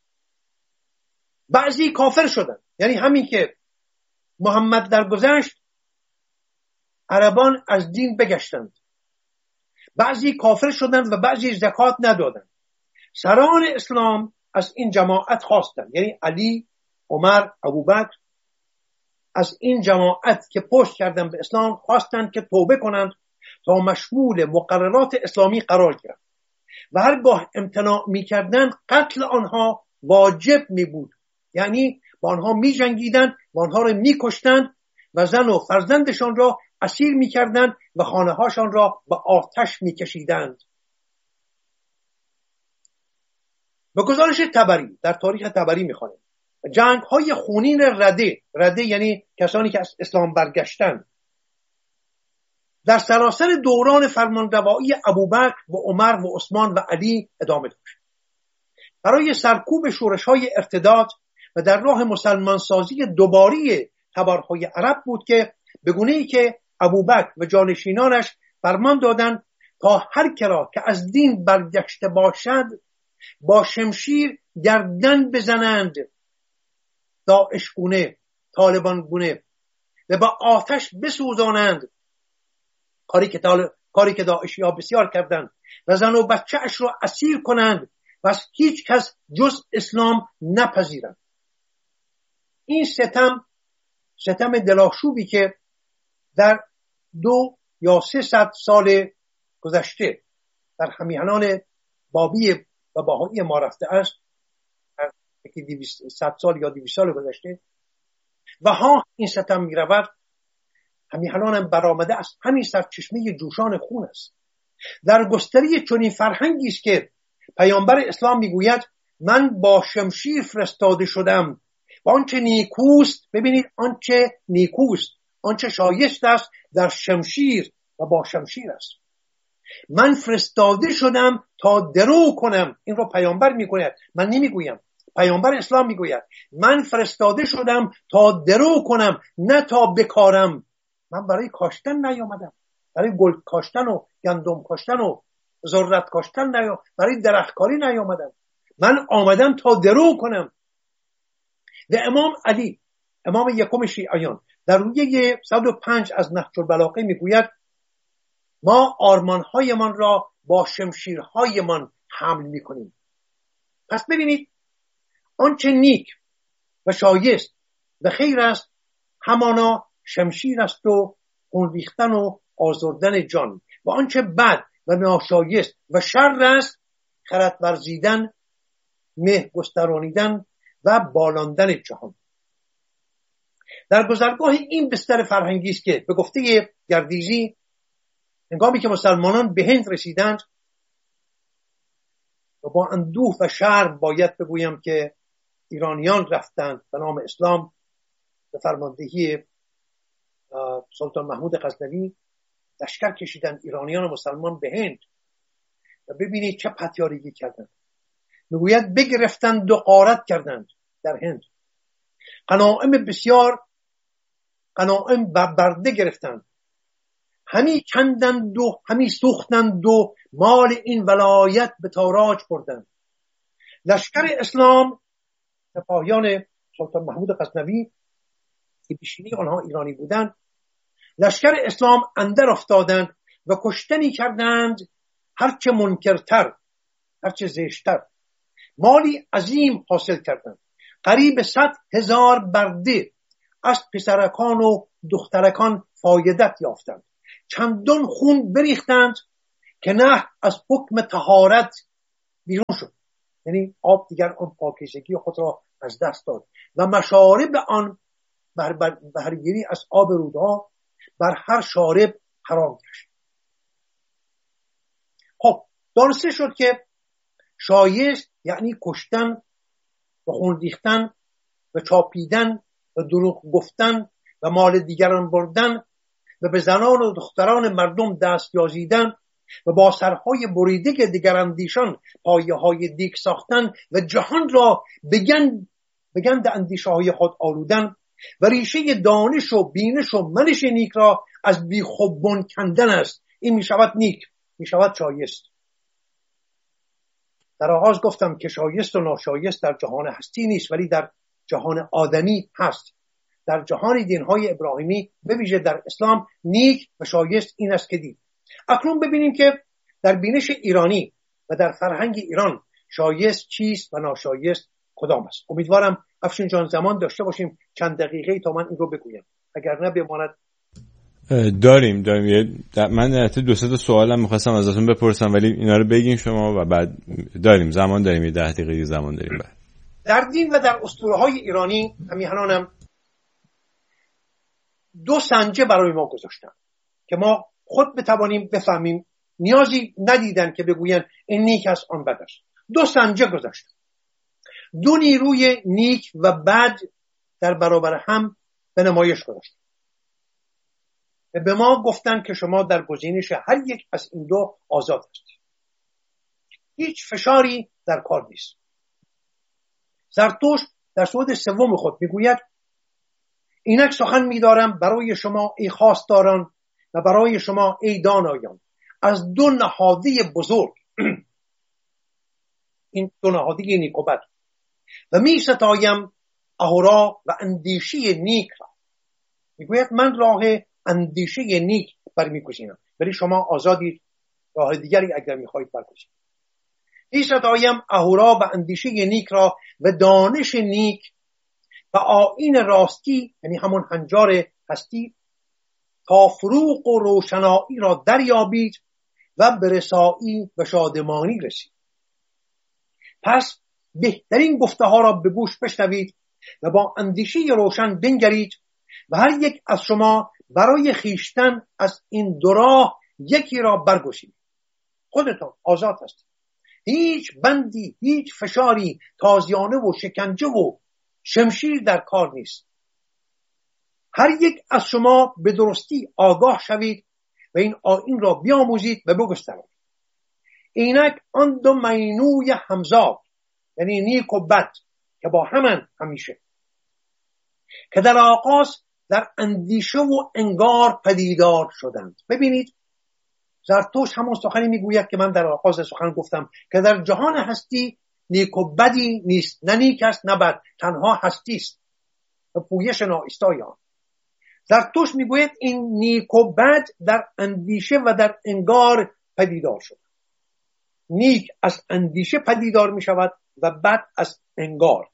بعضی کافر شدند، یعنی همین که محمد درگذشت عربان از دین بگشتند. بعضی کافر شدند و بعضی زکات ندادند. سران اسلام از این جماعت خواستند، یعنی علی، عمر، ابوبکر، از این جماعت که پشت کردند به اسلام خواستند که توبه کنند تا مشمول مقررات اسلامی قرار گیرند و هرگاه امتناع می‌کردند قتل آنها واجب می بود، یعنی با آنها می جنگیدند و آنها را می کشتند و زن و فرزندشان را اسیر می کردند و خانه هاشان را به آتش می کشیدند. به گزارش طبری در تاریخ طبری می خوانیم جنگ های خونین رده، رده یعنی کسانی که از اسلام برگشتند، در سراسر دوران فرمانروایی ابوبکر و عمر و عثمان و علی ادامه داشت. برای سرکوب شورش‌های ارتداد و در راه مسلمان سازی دوباری تبارهای عرب بود که به گونه‌ای که ابوبکر و جانشینانش فرمان دادند تا هر کرا که از دین برگشته باشد با شمشیر گردن بزنند، داعش گونه، طالبان گونه، و با آتش بسوزانند، کاری که طالب، کاری که داعشی ها بسیار کردند، و زن و بچه اش را اسیر کنند و از هیچ کس جز اسلام نپذیرند. این ستم ستم دلاشوبی که در دو یا سه ست سال گذشته در همیهنان بابی و باهایی ما رفته است، یکی صد سال یا دویست سال گذشته و ها این ستم می رود، همیهنان هم برآمده است همین سرچشمه جوشان خون است. در گستری چنین فرهنگی است که پیامبر اسلام میگوید من با شمشیر فرستاده شدم و آنچه نیکوست، ببینید آنچه نیکوست، آنچه شایست است در شمشیر و با شمشیر است. من فرستاده شدم تا درو کنم. این رو پیامبر میگوید، من نمیگویم. پیامبر اسلام میگوید من فرستاده شدم تا درو کنم، نه تا بکارم. من برای کاشتن نیامدم، برای گل کاشتن و گندم کاشتن و ذرت کاشتن نیامدم، برای درختکاری نیامدم. من آمدم تا درو کنم. و امام علی، امام یکم شیعیان، در رویه صد و پنج از نهج البلاغه میگوید ما آرمانهایمان را با شمشیرهایمان حمل میکنیم. پس ببینید آنچه نیک و شایست و خیر است همانا شمشیر است و خون ریختن و آزردن جان، و آنچه بد و ناشایست و شر است خرد ورزیدن، مه گسترانیدن و بالاندن جهان. در گذرگاه این بستر فرهنگی است که به گفته گردیزی هنگامی که مسلمانان به هند رسیدند و با اندوه و شرم باید بگویم که ایرانیان رفتند به نام اسلام به فرماندهی سلطان محمود غزنوی، لشکر کشیدند ایرانیان و مسلمان به هند و ببینید چه پتیارگی کردند. میگوید بگرفتند و غارت کردند در هند، غنایم بسیار، غنایم برده گرفتند، همی کندند و همی سوختند و مال این ولایت به تاراج بردند. لشکر اسلام، سپاهیان سلطان محمود غزنوی که بیشینی آنها ایرانی بودند، لشکر اسلام اندر افتادند و کشتنی کردند هرچه منکرتر، هرچه زشتر. مالی عظیم حاصل کردند، قریب صد هزار برده از پسرکان و دخترکان فایدت یافتند. چندان خون بریختند که نه از حکم طهارت بیرون شد، یعنی آب دیگر آن پاکیزگی خود را از دست داد و مشارب آن بر بهره‌گیری از آب رودها بر هر شارب حرام گشت. خب دانسته شد که شایست یعنی کشتن و خون ریختن و چاپیدن و دروغ گفتن و مال دیگران بردن و به زنان و دختران مردم دست یازیدن و با سرهای بریده دیگراندیشان پایه های دیگ ساختن و جهان را بگند بگند اندیشه های خود آلودن و ریشه دانش و بینش و منش نیک را از بیخوبون کندن است. این می شود نیک، می شود شایست. در آغاز گفتم که شایست و ناشایست در جهان هستی نیست، ولی در جهان آدمی هست. در جهان دینهای ابراهیمی به ویژه در اسلام نیک و شایست این است که دید. اکنون ببینیم که در بینش ایرانی و در فرهنگ ایران شایست چیست و ناشایست کدام است. امیدوارم افشین جان زمان داشته باشیم چند دقیقه تا من این رو بگویم، اگر نه بماند. داریم داریم من البته دو سه تا سوالم می‌خواستم ازتون بپرسم ولی اینا رو بگین شما و بعد داریم زمان داریم یه ده دقیقه زمان داریم. بعد در دین و در اسطوره‌های ایرانی همیهنانم دو سنجه برای ما گذاشتن که ما خود بتوانیم بفهمیم، نیازی ندیدن که بگوین این نیک است آن بد است. دو سنجه گذاشتن، دو نیروی نیک و بد در برابر هم به نمایش گذاشتن. به ما گفتن که شما در گزینش هر یک از این دو آزاد هستید، هیچ فشاری در کار نیست. زرتشت در سود سوم خود میگوید اینک سخن می‌دارم برای شما ای خواستاران و برای شما ای دانایان از دو نهاده بزرگ این دو نهاده نیک و بد و می ستایم اهورا و اندیشه نیک را. میگوید من راه اندیشه نیک برمیگزینم ولی شما آزادید راه دیگری اگر میخواهید برگزینید. می ستایم اهورا و اندیشه نیک را و دانش نیک و آیین راستی یعنی همون هنجار هستی تا فروغ و روشنایی را دریابید و به رسایی و شادمانی رسید. پس بهترین گفته ها را به گوش بشنوید و با اندیشه روشن بنگرید و هر یک از شما برای خیشتن از این دو راه یکی را برگزینید. خودتان آزاد هستید، هیچ بندی، هیچ فشاری، تازیانه و شکنجه و شمشیر در کار نیست. هر یک از شما به درستی آگاه شوید و این آیین را بیاموزید و بگسترید. اینک آن دو مینوی همزاد یعنی نیک و بد که با همان همیشه که در آغاز در اندیشه و انگار پدیدار شدند. ببینید زرتشت همون سخنی میگوید که من در آغاز سخن گفتم که در جهان هستی نیک و بدی نیست، نه نیک است نه بد، تنها هستی است و پویش ناایستای آن. زرتشت میگوید این نیک و بد در اندیشه و در انگار پدیدار شد. نیک از اندیشه پدیدار می شود و بد از انگار.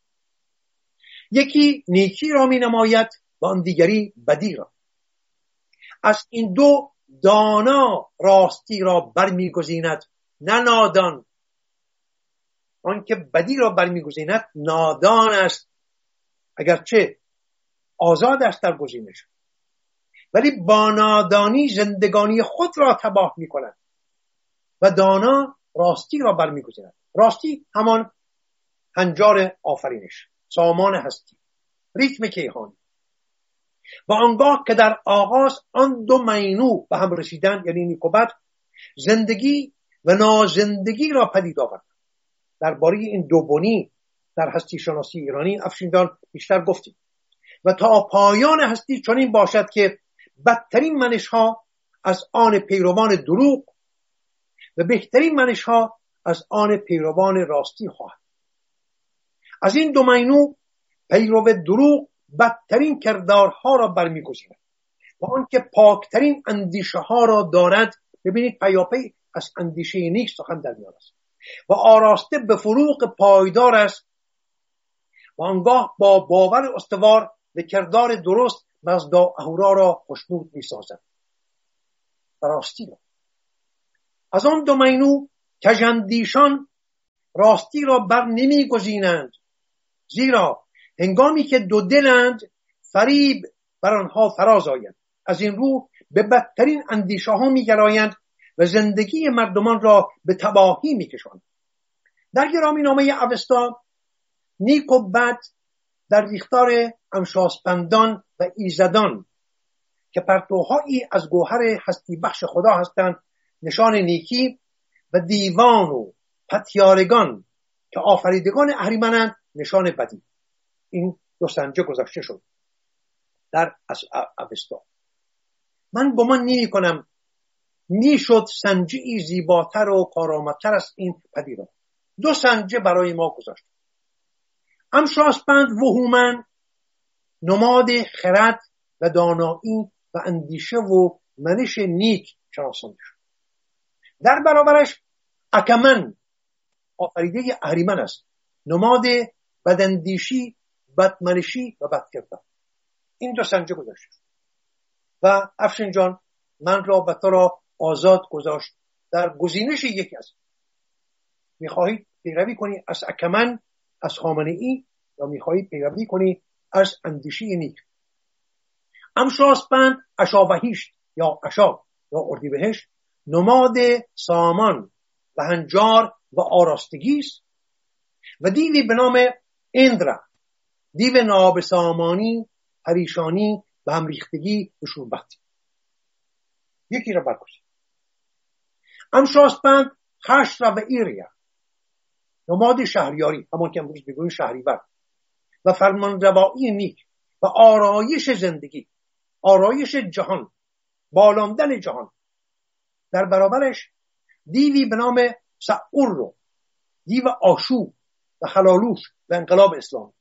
یکی نیکی را می نماید و آن دیگری بدی را. از این دو دانا راستی را برمیگزیند نه نادان. آن که بدی را برمیگزیند نادان است، اگرچه آزاد است در گزینش، ولی با نادانی زندگانی خود را تباه می کند و دانا راستی را برمیگزیند. راستی همان هنجار آفرینش، سامان هستی، ریتم کیهانی. و آنگاه که در آغاز آن دو مینو به هم رسیدن یعنی نیک و بد، زندگی و نازندگی را پدید آورد. درباره این دوبنی در هستی شناسی ایرانی افشین بیشتر گفتیم و تا پایان هستی چنین باشد که بدترین منش ها از آن پیروان دروغ و بهترین منش ها از آن پیروان راستی خواهد. از این دو مینو پیرو دروغ بدترین کردارها را برمیگزیند و آن که پاکترین اندیشه ها را دارد. ببینید پیاپی از اندیشه نیک سخن در میان است و آراسته به فروغ پایدار است و آنگاه با باور استوار به کردار درست مزدا اهورا را خوشنود می سازد. و راستی را. از آن دو مینو کژاندیشان راستی را بر نمی گزینند، زیرا هنگامی که دو دلند فریب بر آنها فراز آید. از این رو به بدترین اندیشه ها می گرایند و زندگی مردمان را به تباهی می کشند. در گرامی نامه اوستا نیک و بد در ریختار امشاسپندان و ایزدان که پرتوهایی از گوهر هستی بخش خدا هستند نشان نیکی و دیوان و پتیارگان که آفریدگان اهریمنند نشان بدی. این دو سنجه گذاشته شد در اوستا. من گمان نمی کنم میشد سنجی زیباتر و کارآمدتر از این پدیده. دو سنجه برای ما گذاشت. امشاسپند و هومن نماد خرد و دانایی و اندیشه و منش نیک شناسانده شد. در برابرش اکمن آفریده اهریمن است، نماد بداندیشی، بدمنشی و بدکردار. این دو سنجه گذاشت و افشین جان من را و تو را آزاد گذاشت در گزینش یکی از میخواهید پیروی کنی از اکمن، از خامنه‌ای، یا میخواهید پیروی کنی از اندیشه نیک. امشاسپند اشاوهیشت یا اشا یا اردیبهشت نماد سامان و هنجار و آراستگی است و دیوی به نام اندرا، دیو نابسامانی، پریشانی و همریختگی و شوربختی. یکی را برگزید. امشاسپند خشرا و ایریا نماد شهریاری، همون که امروز بگوییم شهریور، و فرمانروایی نیک و آرایش زندگی، آرایش جهان، بالاندن جهان. در برابرش دیوی به نام سعور رو، دیو آشوب و خلالوش و انقلاب اسلام.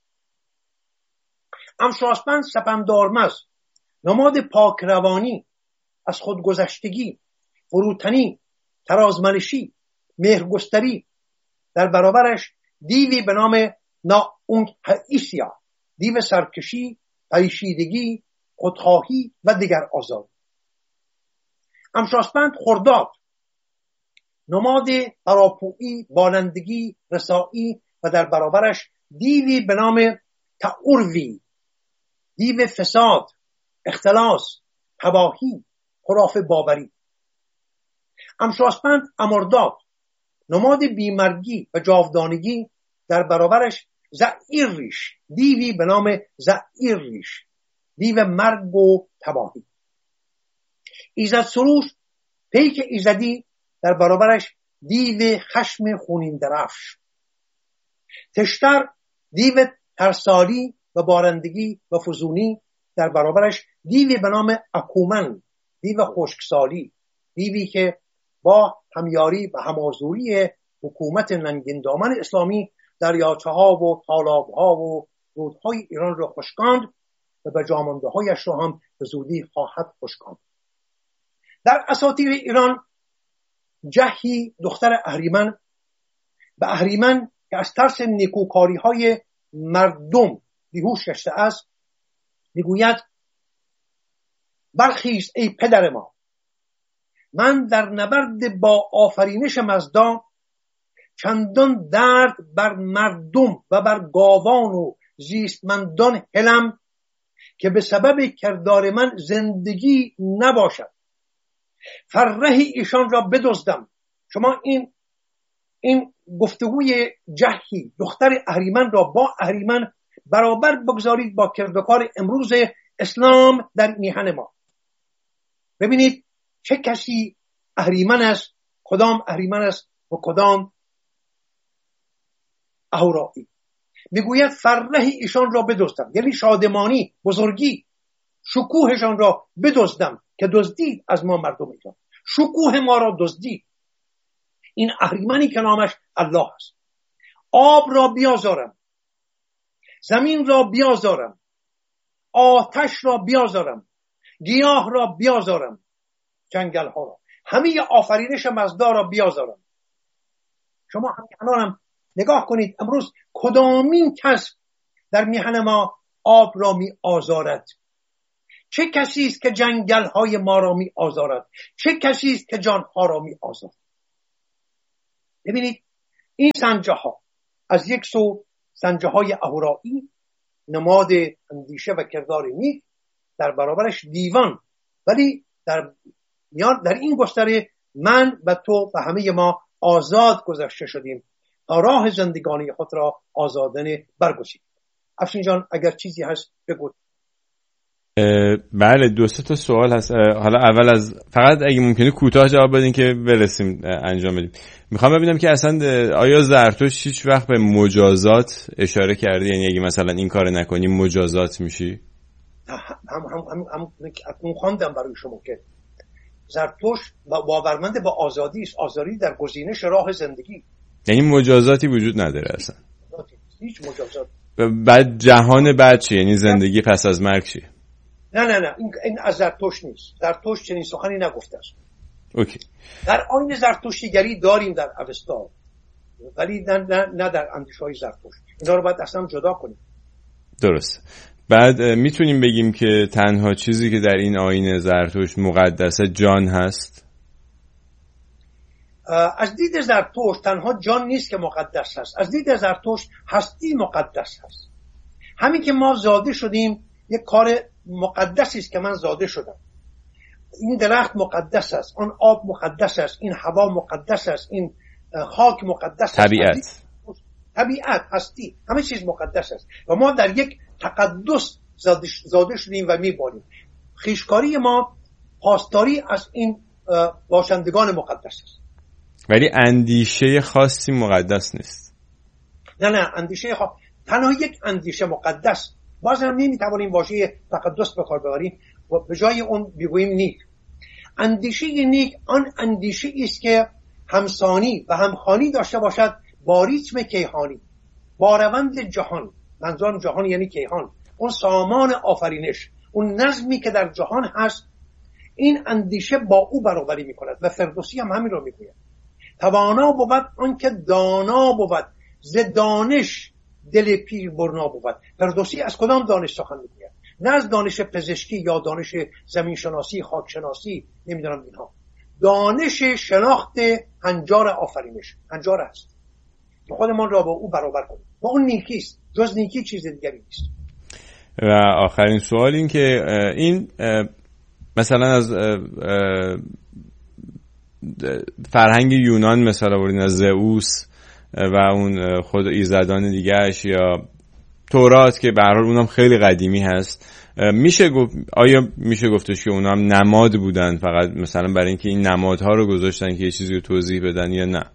امشاسپند سپندارمز نماد پاکروانی، از خودگذشتگی، فروتنی، ترازمنشی، مهرگستری. در برابرش دیوی به نام ناونگهئیسیا، دیو سرکشی، پریشیدگی، خودخواهی و دیگر آزاد. امشاسپند خرداد نماد پراپویی، بالندگی، رسایی و در برابرش دیوی به نام تاوروی، دیو فساد، اختلاس، تباهی، خرافه باوری. امشاسپند امرداد نماد بیمرگی و جاودانگی، در برابرش زئیرریش، دیوی به نام زئیرریش، دیو مرگ و تباهی. ایزد سروش پیک ایزدی، در برابرش دیو خشم خونین درفش. تشتر دیو ترسالی و بارندگی و فزونی، در برابرش دیوی به نام اکومن، دیو خشکسالی، دیوی که با همیاری و همازوری حکومت ننگین دامن اسلامی دریاچه ها و تالاب ها و رودهای ایران را خشکاند و به جامانده هایش را هم به زودی خواهد خشکاند. در اساطیر ایران جهی دختر اهریمن به اهریمن که از ترس نیکوکاری های مردم بیهوش گشته است میگوید برخیز ای پدر ما، من در نبرد با آفرینش مزدا چندان درد بر مردم و بر گاوان و زیستمندان هلم که به سبب کردار من زندگی نباشد. فرح ایشان را بدزدم. شما این این گفتگوی جهی دختر اهریمن را با اهریمن برابر بگذارید با کردار امروز اسلام در میهن ما. ببینید چه کسی اهریمن است، کدام اهریمن است و کدام اهورایی. میگوید فرح ایشان را بدزدم، یعنی شادمانی، بزرگی، شکوهشان را بدزدم که دزدید از ما مردم ایران، شکوه ما را دزدید. این اهریمنی که نامش الله است. آب را بیازارم، زمین را بیازارم، آتش را بیازارم، گیاه را بیازارم، جنگل ها را، همه آفرینش مزدا را بیازارم. شما همین الانم نگاه کنید امروز کدامین کس در میهن ما آب را می آزارد؟ چه کسی است که جنگل های ما را می آزارد؟ چه کسی است که جان ها را می آزارد؟ ببینید این سنجه ها از یک سو سنجه های اهورایی، نماد اندیشه و کردار نیک، در برابرش دیوان، ولی در میان در این گستره من و تو و همه ما آزاد گذشته شدیم تا راه زندگانی خود را آزادانه برگزینیم. افشین جان اگر چیزی هست بگو. بله دو سه تا سوال هست. حالا اول از فقط اگه ممکنه کوتاه جواب بدین که برسیم انجام بدیم. میخوام ببینم که اصلا آیا زرتشت هیچ وقت به مجازات اشاره کرده؟ یعنی اگه مثلا این کار نکنی مجازات میشی؟ هم هم هم هم هم خواندم برای شما که زرتشت باورمند با آزادی است، آزادی در گزینش راه زندگی. یعنی مجازاتی وجود نداره اصلا؟ هیچ مجازات. بعد جهان بعد چی؟ یعنی زندگی پس از مرگ چی؟ نه نه نه این, این از زرتشت نیست. زرتشت چنین سخنی نگفته است. اوکی. در آیین زرتشتیگری داریم در اوستا، ولی نه نه, نه در اندیشه‌های زرتشت. اینا رو باید اصلا جدا کنیم. درست. بعد میتونیم بگیم که تنها چیزی که در این آیین زرتشت مقدسه جان هست؟ از دید زرتشت تنها جان نیست که مقدس هست. از دید زرتشت هستی مقدس هست. همین که ما زاده شدیم یک کار مقدسی است که من زاده شدم. این درخت مقدس است، آن آب مقدس است، این هوا مقدس است، این خاک مقدس است، طبیعت طبیعت هستی همه چیز مقدس است و ما در یک تقدس زاده شدیم و میباریم. خویشکاری ما پاسداری از این باشندگان مقدس است. ولی اندیشه خاصی مقدس نیست. نه نه اندیشه خاص تنها یک اندیشه مقدس. باز هم نمیتوانیم واژه تقدس به کار ببریم و به جای اون بگوییم نیک. اندیشه نیک آن اندیشه است که همسانی و همخوانی داشته باشد با ریتم کیهانی، با روند جهان. منظورم جهان یعنی کیهان، اون سامان آفرینش، اون نظمی که در جهان هست. این اندیشه با او برابری میکند و فردوسی هم همین رو میگوید. توانا بود آن که دانا بود، ز دانش دل پیر برنا بود. فردوسی از کدام دانش سخن میگوید؟ نه از دانش پزشکی یا دانش زمین شناسی، خاک شناسی، نمیدونم اینها. دانش شناخت هنجار آفرینش، هنجار است که خودمان را با او برابر کنیم. با اون نیکی است، جز نیکی چیز دیگری نیست. و آخرین سوال این که این مثلا از فرهنگ یونان مثلا آوردین، از زئوس و اون خود ایزدان دیگه‌اش، یا تورات که به هر حال اونم خیلی قدیمی هست. میشه گفت آیا میشه گفتش که اونم نماد بودن فقط مثلا برای اینکه این نمادها رو گذاشتن که یه چیزی رو توضیح بدن، یا نه؟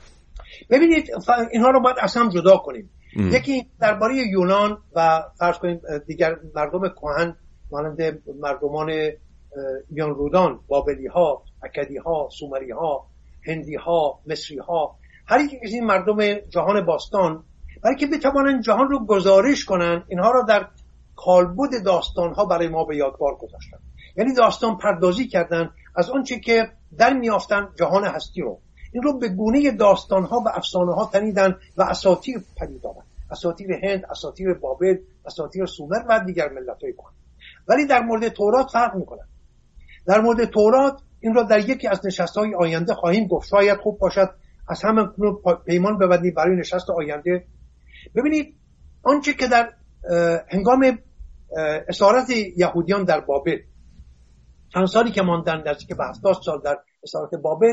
ببینید اینها رو باید اصلا جدا کنیم. ام. یکی درباره یونان و فرض کنیم دیگر مردم کهن مانند مردمان یون رودان، بابلی ها، اکدی ها، سومری ها، هندی ها، مصری ها، هر یک از این مردم جهان باستان برای که بتوانند جهان رو گزارش کنن، اینها رو در کالبد داستان ها برای ما به یادگار گذاشتن. یعنی داستان پردازی کردن از آنچه که در میافتن جهان هستی رو. این رو به گونه داستان ها و افسانه ها تنیدن و اساطیر پدید آوردن. اساطیر هند، اساطیر بابل، اساطیر سومر و دیگر ملت‌های کهن. ولی در مورد تورات فرق میکنن. در مورد تورات این رو در یکی از نشست‌های آینده خواهیم گفت. شاید خوب باشد از همه پیمان ببندیم برای نشست آینده. ببینید آنچه که در هنگام اسارت یهودیان در بابل، چند سالی که ماندن، نزدیک به هفتاد سال در اسارت بابل،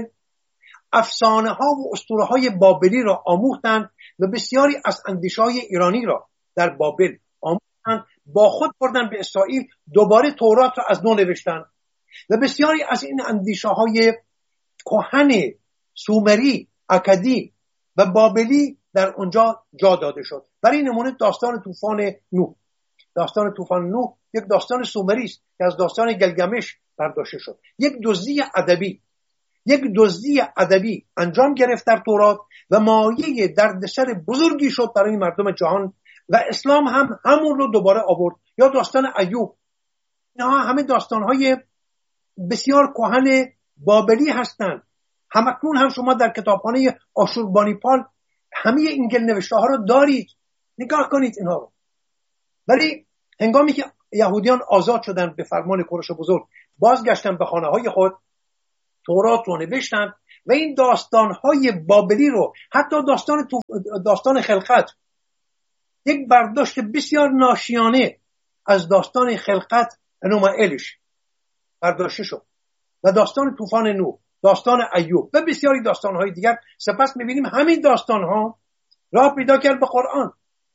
افسانه ها و اسطوره های بابلی را آموختند و بسیاری از اندیشه های ایرانی را در بابل آموختند. با خود بردن به اسرائیل، دوباره تورات را از نو نوشتند و بسیاری از این اندیشه های کهن سومری، اکدی و بابلی در اونجا جا داده شد. برای نمونه داستان طوفان نوح. داستان طوفان نوح یک داستان سومری است که از داستان گلگمش برداشته شد. یک دزدی ادبی یک دزدی ادبی انجام گرفت در تورات و مایه دردسر بزرگی شد برای مردم جهان و اسلام هم همون رو دوباره آورد. یا داستان ایوب. اینها همه داستان‌های بسیار کهن بابلی هستند. همکنون هم شما در کتابخانه آشوربانیپال همه این گل نوشته ها رو دارید، نگاه کنید اینها رو. ولی هنگامی که یهودیان آزاد شدن به فرمان کوروش بزرگ، بازگشتن به خانه های خود، تورات رو نوشتن و این داستانهای بابلی رو، حتی داستان داستان خلقت، یک برداشت بسیار ناشیانه از داستان خلقت نومائلش برداشته شد و داستان طوفان نوح، داستان ایوب و بسیاری داستانهای دیگر. سپس میبینیم همین داستانها راه پیدا کرد به قرآن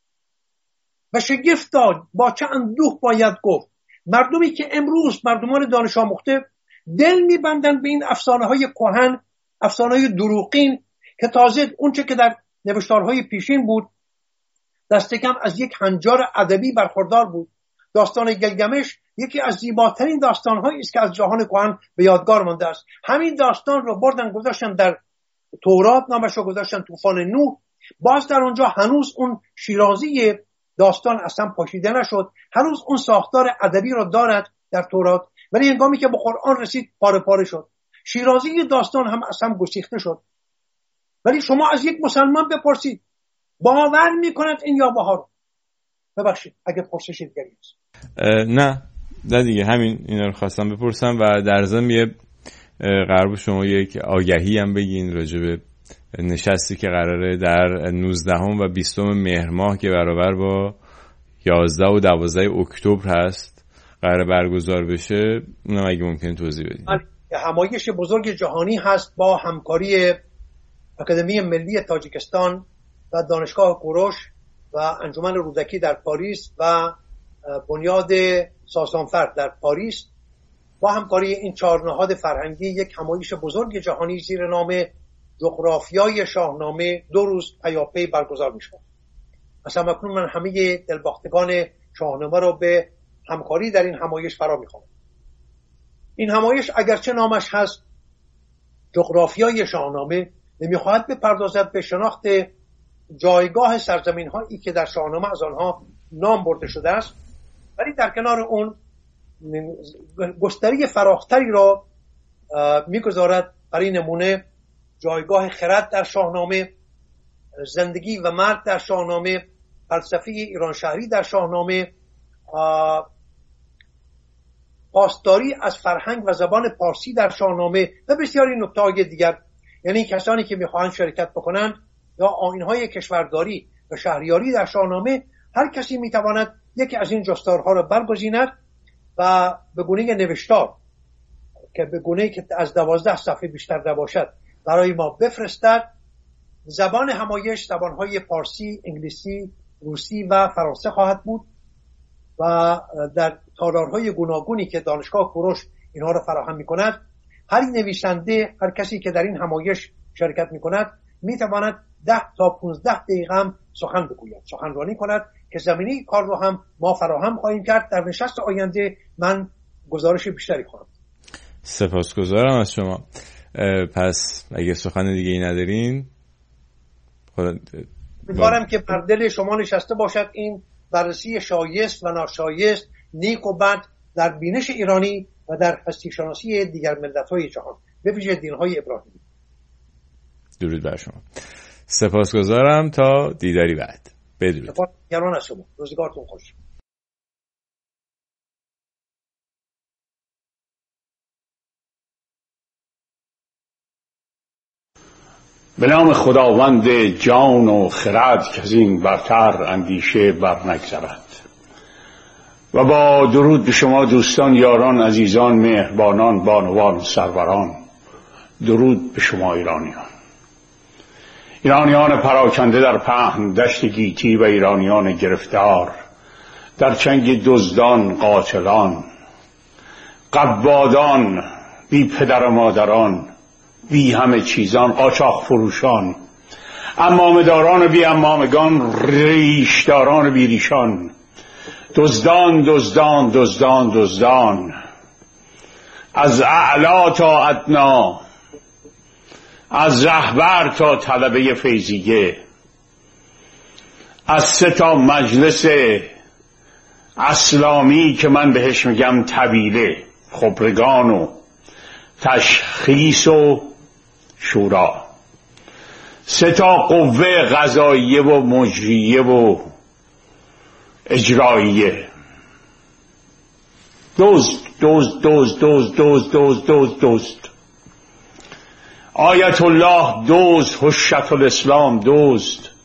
و شگفت داد. با چه اندوه باید گفت مردمی که امروز مردمان دانش آموخته دل میبندن به این افسانه های کهن، افسانه های دروغین که تازه اون چه که در نوشتارهای پیشین بود دست کم از یک هنجار ادبی برخوردار بود. داستان گلگمش یکی از زیباترین داستان‌هایی است که از جهان کهن به یادگار مانده است. همین داستان رو بردن گذاشتن در تورات، نامش رو گذاشتن طوفان نوح. باز در اونجا هنوز اون شیرازی داستان اصلا پاشیده نشد، هنوز اون ساختار ادبی رو دارد در تورات، ولی هنگامی که به قرآن رسید پاره پاره شد. شیرازی داستان هم اصلا گسیخته شد. ولی شما از یک مسلمان بپرسید باور میکند این یابه ها رو؟ ببخشید اگه پرسش دیگری است. نه نه دیگه همین اینا رو خواستم بپرسم و در ضمن یه قرار شما یک آگهی هم بگین راجع به نشستی که قراره در نوزدهم و بیستم مهر ماه که برابر با یازده و دوازده اکتبر هست قراره برگزار بشه، اونم اگه ممکن توضیح بدین. همایش بزرگ جهانی هست با همکاری اکادمی ملی تاجیکستان و دانشگاه کوروش و انجمن رودکی در پاریس و بنیاد ساسانفرد در پاریس. با همکاری این چهار نهاد فرهنگی یک همایش بزرگ جهانی زیر نام جغرافیای شاهنامه دو روز پیاپی برگزار می شود. مثلا اکنون من همه دلباختگان شاهنامه را به همکاری در این همایش فرا می خوانم. این همایش اگرچه نامش هست جغرافیای شاهنامه، نمیخواهد بپردازد به شناخت جایگاه سرزمین هایی که در شاهنامه از آنها نام برده شده است، ولی در کنار اون گستری فراختری را میگذارد. برای نمونه جایگاه خرد در شاهنامه، زندگی و مرگ در شاهنامه، فلسفه ایران شهری در شاهنامه، پاسداری از فرهنگ و زبان پارسی در شاهنامه و بسیاری نکته‌های دیگر. یعنی کسانی که میخواهند شرکت بکنند یا آیین‌های کشورداری و شهریاری در شاهنامه، هر کسی میتواند یکی از این جستارها را برگزیند و به گونه نوشتار که به گونه‌ای که از دوازده صفحه بیشتر نباشد برای ما بفرستد. زبان همایش زبان‌های پارسی، انگلیسی، روسی و فرانسه خواهد بود و در تالارهای گوناگونی که دانشگاه کوروش اینها را فراهم می‌کند، هر نویسنده، هر کسی که در این همایش شرکت می‌کند می‌تواند ده تا پانزده دقیقه هم سخن بگوید، سخنرانی کند که زمینه کار رو هم ما فراهم خواهیم کرد. در نشست آینده من گزارش بیشتری خواهم. سپاسگزارم از شما. پس اگه سخن دیگه ای ندارین، امیدوارم که بر دل شما نشسته باشد این بررسی شایست و ناشایست، نیک و بد در بینش ایرانی و در هستی شناسی دیگر ملت‌های جهان، به ویژه دین‌های ابراهیمی. درود بر شما. سپاسگزارم تا دیداری بعد. بدرود. سپاسگزارم از شما. روزگارتون خوش. به نام خداوند جان و خرد که از این برتر اندیشه بر نگذرد. و با درود به شما دوستان، یاران، عزیزان، مهربانان، بانوان، سروران، درود به شما ایرانیان. ایرانیان پراکنده در پهن دشت گیتی و ایرانیان گرفتار در چنگ دزدان، قاتلان، قبادان، بی پدر و مادران، بی همه چیزان، قاچاق فروشان، عمامه‌داران بی عمامگان، ریشداران بی ریشان، دزدان دزدان دزدان دزدان، از اعلا تا ادنا، از رهبر تا طلبه فیضیه، از سه تا مجلس اسلامی که من بهش میگم طویله، خبرگان و تشخیص و شورا، سه تا قوه قضاییه و مجریه و اجراییه، دزد دزد دزد دزد دزد دزد دزد دزد آیت الله دزد، حشت الاسلام دزد.